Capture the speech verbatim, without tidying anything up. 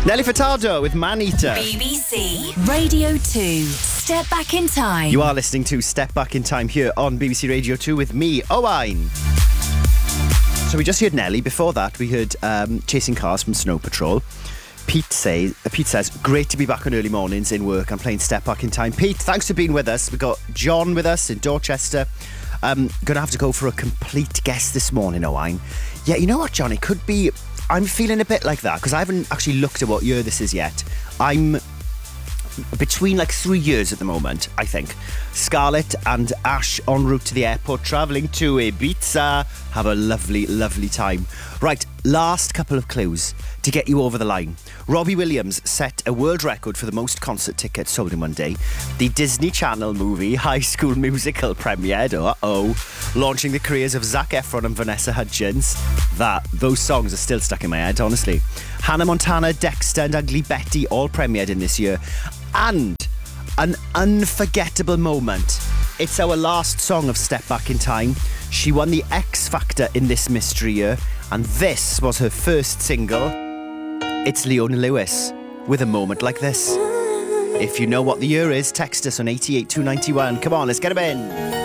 Nelly Furtado with Man Eater. B B C Radio two. Step Back in Time. You are listening to Step Back in Time here on B B C Radio two with me, Owain. So we just heard Nelly. Before that, we heard um, Chasing Cars from Snow Patrol. Pete, say, uh, Pete says, great to be back on early mornings in work and playing Step Back in Time. Pete, thanks for being with us. We've got John with us in Dorchester. Um, going to have to go for a complete guess this morning, Owain. Yeah, you know what, John? It could be... I'm feeling a bit like that because I haven't actually looked at what year this is yet. I'm between like three years at the moment, I think. Scarlett and Ash en route to the airport, travelling to Ibiza. Have a lovely, lovely time. Right, last couple of clues to get you over the line. Robbie Williams set a world record for the most concert tickets sold in one day. The Disney Channel movie High School Musical premiered, uh-oh, launching the careers of Zac Efron and Vanessa Hudgens. That, those songs are still stuck in my head, honestly. Hannah Montana, Dexter and Ugly Betty all premiered in this year. And an unforgettable moment. It's our last song of Step Back in Time. She won the X Factor in this mystery year, and this was her first single. It's Leona Lewis with A Moment Like This. If you know what the year is, text us on eight eight two nine one. Come on, let's get 'em in.